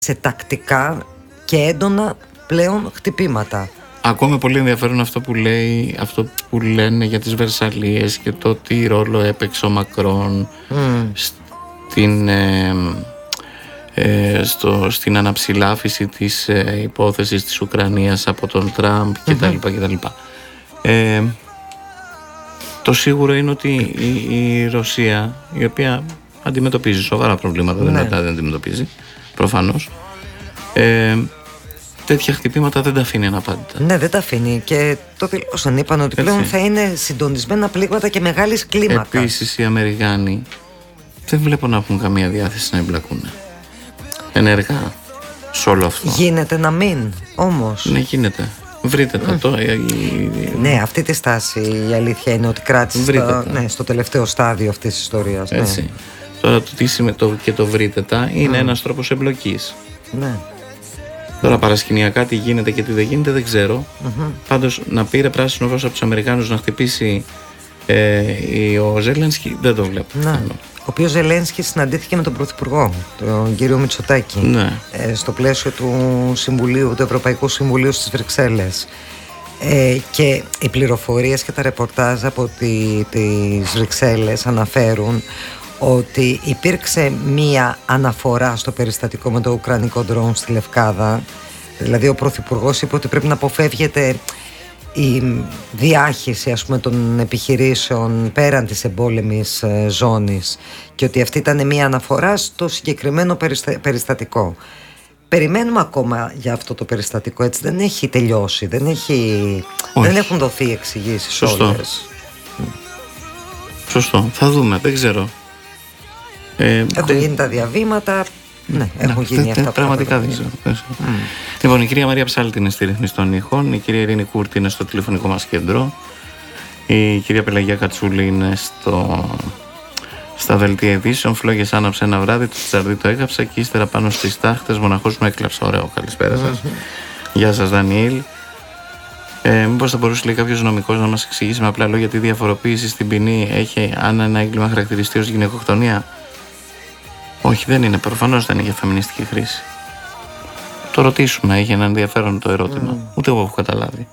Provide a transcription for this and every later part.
σε τακτικά και έντονα πλέον χτυπήματα. Ακόμα πολύ ενδιαφέρον αυτό που λένε για τις Βερσαλίες και το τι ρόλο έπαιξε ο Μακρόν στην αναψηλάφιση της υπόθεσης της Ουκρανίας από τον Τραμπ κτλ. Το σίγουρο είναι ότι η Ρωσία, η οποία αντιμετωπίζει σοβαρά προβλήματα, δεν τα αντιμετωπίζει προφανώς, τέτοια χτυπήματα δεν τα αφήνει αναπάντητα. Ναι, δεν τα αφήνει, και το δηλώσαν, είπαν ότι πλέον θα είναι συντονισμένα πλήγματα και μεγάλης κλίμακας. Επίσης οι Αμερικάνοι δεν βλέπω να έχουν καμία διάθεση να εμπλακούν ενεργά σε όλο αυτό. Γίνεται να μην, όμως. Ναι, γίνεται. Βρείτε τα Ναι, αυτή τη στάση η αλήθεια είναι ότι κράτησε στο τελευταίο στάδιο αυτής της ιστορίας. Έτσι. Ναι. Τώρα το βρείτε τα είναι ένας τρόπος εμπλοκής. Ναι. Τώρα παρασκηνιακά τι γίνεται και τι δεν γίνεται δεν ξέρω. Πάντως να πήρε πράσινο φως από τους Αμερικάνους να χτυπήσει ο Ζελένσκι δεν το βλέπω. Ναι. Ο οποίος Ζελένσκι συναντήθηκε με τον Πρωθυπουργό, τον κύριο Μητσοτάκη, στο πλαίσιο του Ευρωπαϊκού Συμβουλίου στις Βρυξέλλες. Και οι πληροφορίες και τα ρεπορτάζ από τις Βρυξέλλες αναφέρουν ότι υπήρξε μία αναφορά στο περιστατικό με το ουκρανικό ντρόουν στη Λευκάδα. Δηλαδή ο Πρωθυπουργός είπε ότι πρέπει να αποφεύγεται η διάχυση, ας πούμε, των επιχειρήσεων πέραν της εμπόλεμης ζώνης, και ότι αυτή ήταν μία αναφορά στο συγκεκριμένο περιστατικό. Περιμένουμε ακόμα για αυτό το περιστατικό, έτσι, δεν έχει τελειώσει, δεν έχουν δοθεί εξηγήσεις όλες. Σωστό, θα δούμε, δεν ξέρω. Έχουν γίνει τα διαβήματα. Ναι, έχουν γίνει αυτά. Πραγματικά δεν ξέρω. Λοιπόν, η κυρία Μαρία Ψάλτη είναι στη ρύθμιση των ήχων, η κυρία Ειρήνη Κούρτη είναι στο τηλεφωνικό μας κέντρο, η κυρία Πελαγία Κατσούλη είναι στα δελτία ειδήσεων. Φλόγες άναψε ένα βράδυ, το Τσαρδί το έγραψα και ύστερα πάνω στις τάχτες μοναχός μου έκλαψα. Ωραίο, καλησπέρα σας. Γεια σας Δανιήλ. Μήπως θα μπορούσε, λέει, κάποιος νομικός να μας εξηγήσει με απλά λόγια τι διαφοροποίηση στην ποινή έχει αν ένα έγκλημα χαρακτηριστεί ως γυναικοκτονία? Όχι, δεν είναι. Προφανώς δεν έχει φεμινιστική χρήση. Το ρωτήσουμε, έχει ένα ενδιαφέρον το ερώτημα. Ούτε εγώ έχω καταλάβει.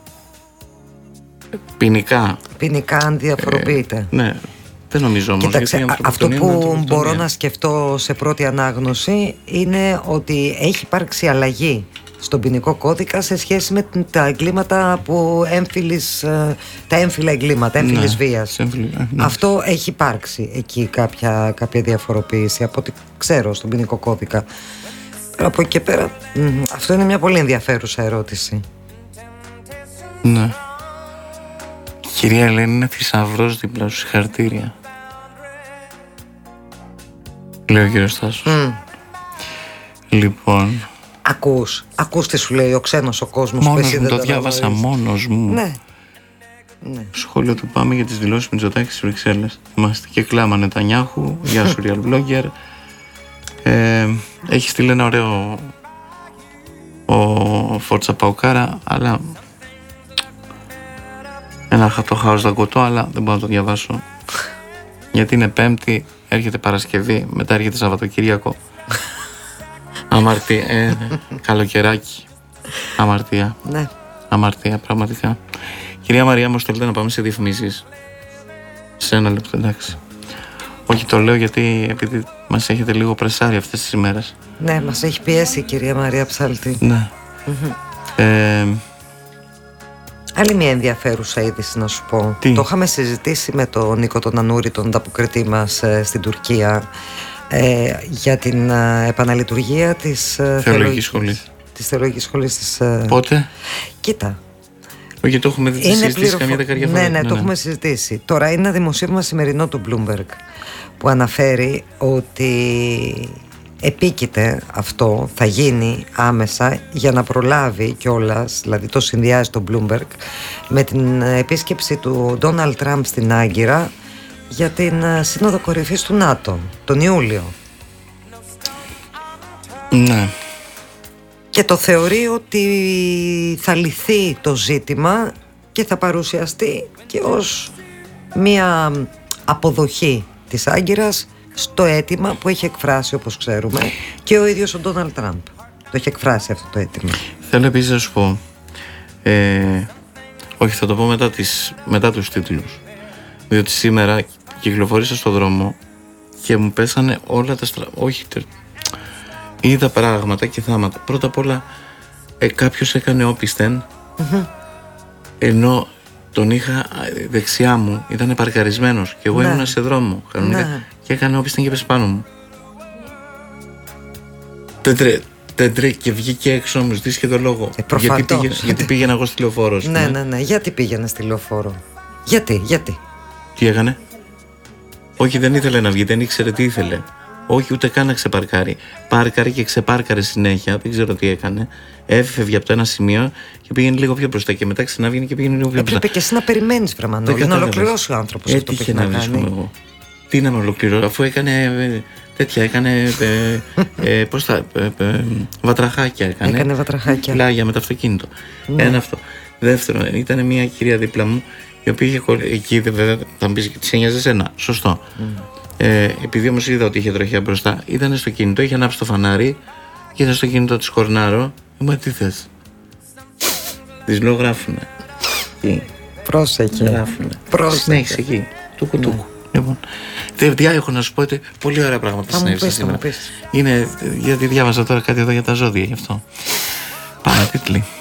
Ποινικά αν διαφοροποιείται. Ναι, δεν νομίζω όμως. Κοίταξε, αυτό που μπορώ να σκεφτώ σε πρώτη ανάγνωση είναι ότι έχει υπάρξει αλλαγή στον ποινικό κώδικα σε σχέση με τα εγκλήματα τα έμφυλα εγκλήματα, έμφυλης βίας. Αυτό έχει υπάρξει εκεί κάποια διαφοροποίηση από ό,τι ξέρω στον ποινικό κώδικα. Από εκεί και πέρα, αυτό είναι μια πολύ ενδιαφέρουσα ερώτηση. Ναι. Η κυρία Ελένη είναι θησαυρός δίπλα σου, συγχαρητήρια. Λέει ο κύριος Στάσος. Λοιπόν, Ακούς τι σου λέει ο ξένος ο κόσμος. Μόνος μου, το διάβασα μόνος μου. Ναι. Σχόλιο του Πάμε για τις δηλώσεις Μητσοτάκη στις Βρυξέλλες. Είμαστε και κλάμα Νετανιάχου. Γεια σου Real Blogger. Έχει στείλει ένα ωραίο ο Φόρτσα Παουκάρα, αλλά ένα το χάος δαγκωτό, αλλά δεν μπορώ να το διαβάσω γιατί είναι Πέμπτη, έρχεται Παρασκευή, μετά έρχεται Σαββατοκύριακο. Αμαρτία, καλοκαιράκι. Αμαρτία. Ναι. Αμαρτία, πραγματικά. Κυρία Μαρία, μου θέλετε να πάμε σε διαφημίσεις? Σε ένα λεπτό, εντάξει. Όχι, το λέω γιατί επειδή μας έχετε λίγο πρεσάρει αυτές τις ημέρες. Ναι, μας έχει πιέσει η κυρία Μαρία Ψάλτη. Ναι. Άλλη μια ενδιαφέρουσα είδηση να σου πω. Τι? Το είχαμε συζητήσει με τον Νίκο τον Ανούρη, τον ανταποκριτή μας στην Τουρκία, για την επαναλειτουργία της θεολογικής σχολής της... Πότε? Κοίτα. Όχι, το έχουμε συζητήσει καμιά δεκαετία φορά. Ναι, το έχουμε συζητήσει. Τώρα είναι ένα δημοσίευμα σημερινό του Bloomberg που αναφέρει ότι επίκειται αυτό, θα γίνει άμεσα για να προλάβει κιόλας, δηλαδή το συνδυάζει το Bloomberg με την επίσκεψη του Ντόναλντ Τραμπ στην Άγκυρα για την Σύνοδο Κορυφής του ΝΑΤΟ τον Ιούλιο. Ναι. Και το θεωρεί ότι θα λυθεί το ζήτημα και θα παρουσιαστεί και ως μια αποδοχή της Άγκυρας στο αίτημα που έχει εκφράσει, όπως ξέρουμε, και ο ίδιος ο Ντόναλντ Τραμπ. Το έχει εκφράσει αυτό το αίτημα. Θέλω επίσης να σου πω, όχι, θα το πω μετά τους τίτλους, διότι σήμερα κυκλοφορήσα στον δρόμο και μου πέσανε όλα τα είδα πράγματα και θάματα. Πρώτα απ' όλα κάποιος έκανε όπισθεν, ενώ τον είχα δεξιά μου, ήταν παρκαρισμένος και εγώ ήμουν σε δρόμο κανονικά, και έκανε όπισθεν και πέσει πάνω μου. Και βγήκε έξω να μου ζητήσει και το λόγο. Γιατί πήγαινα εγώ στη λεωφόρο. Ναι, γιατί πήγαινε στη λεωφόρο. Γιατί. Τι έκανε? Όχι, δεν ήθελε να βγει, δεν ήξερε τι ήθελε. Όχι, ούτε καν να ξεπαρκάρει. Πάρκαρε και ξεπάρκαρε συνέχεια, δεν ξέρω τι έκανε. Έφευγε από το ένα σημείο και πήγαινε λίγο πιο μπροστά. Και μετά ξαναβγαίνει και πήγαινε λίγο πιο μπροστά. Έπρεπε και εσύ να περιμένεις, Μανώλη, να ολοκληρώσει ο άνθρωπος αυτό που έχει να κάνει. Εγώ. Τι να με ολοκληρώσει, αφού έκανε τέτοια, έκανε. Βατραχάκια έκανε. Έκανε βατραχάκια. Πλάγια με το αυτοκίνητο. Ένα αυτό. Δεύτερον, ήταν μια κυρία δίπλα μου, η οποία είχε εκεί, βέβαια, θα μου πει και τη ένοιαζε εσένα. Σωστό. Επειδή όμως είδα ότι είχε τροχιά μπροστά, ήταν στο κινητό, είχε ανάψει το φανάρι και ήταν στο κινητό της κορνάρω. Μα τι θες? Της λέω γράφουνε. Πρόσεχε. Γράφουνε. Συνέχισε εκεί. Τούκου. Λοιπόν, παιδιά, έχω να σου πω ότι πολύ ωραία πράγματα συνέβησαν σήμερα. Είναι γιατί διάβασα τώρα κάτι εδώ για τα ζώδια, γι' αυτό. Πάμε τίτλοι.